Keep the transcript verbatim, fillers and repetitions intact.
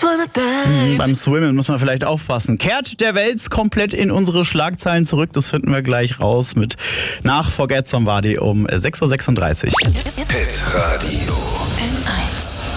Mhm, beim Swimmen muss man vielleicht aufpassen. Kehrt der Wels komplett in unsere Schlagzeilen zurück? Das finden wir gleich raus mit nach Forget Somebody um sechs Uhr sechsunddreißig. Hit Radio. N eins.